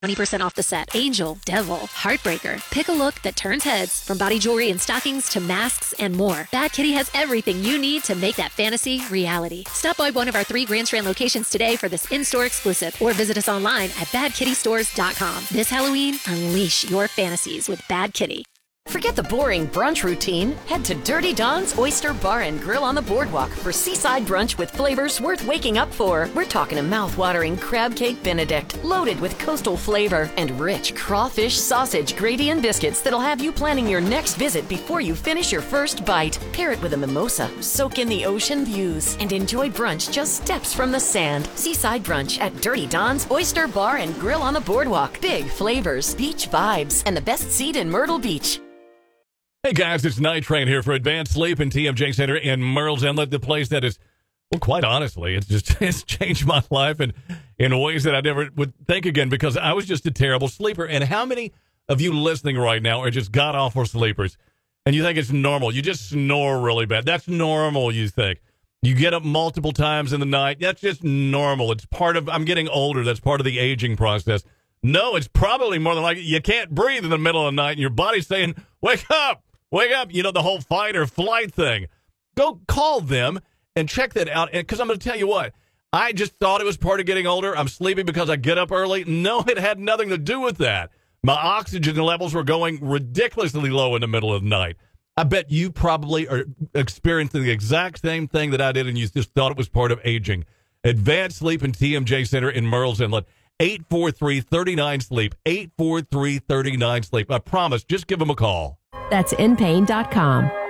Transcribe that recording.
20% off the set. Angel, Devil, Heartbreaker. Pick a look that turns heads, from body jewelry and stockings to masks and more. Bad Kitty has everything you need to make that fantasy reality. Stop by one of our 3 Grand Strand locations today for this in-store exclusive, or visit us online at badkittystores.com. This Halloween, unleash your fantasies with Bad Kitty. Forget the boring brunch routine. Head to Dirty Don's Oyster Bar and Grill on the Boardwalk for seaside brunch with flavors worth waking up for. We're talking a mouth-watering crab cake Benedict, loaded with coastal flavor, and rich crawfish sausage, gravy, and biscuits that'll have you planning your next visit before you finish your first bite. Pair it with a mimosa, soak in the ocean views, and enjoy brunch just steps from the sand. Seaside brunch at Dirty Don's Oyster Bar and Grill on the Boardwalk. Big flavors, beach vibes, and the best seat in Myrtle Beach. Hey guys, it's Night Train here for Advanced Sleep and TMJ Center in Murrells Inlet, the place that is, well, quite honestly, it's changed my life in ways that I never would think again, because I was just a terrible sleeper. And how many of you listening right now are just god-awful sleepers, and you think it's normal? You just snore really bad. That's normal, you think. You get up multiple times in the night. That's just normal. It's part of, I'm getting older. That's part of the aging process. No, it's probably more than likely you can't breathe in the middle of the night, and your body's saying, wake up. Wake up, you know, the whole fight or flight thing. Go call them and check that out. Because I'm going to tell you what, I just thought it was part of getting older. I'm sleepy because I get up early. No, it had nothing to do with that. My oxygen levels were going ridiculously low in the middle of the night. I bet you probably are experiencing the exact same thing that I did, and you just thought it was part of aging. Advanced Sleep and TMJ Center in Murrells Inlet. 843-39-SLEEP. 843-39-SLEEP. I promise, just give them a call. That's inpain.com.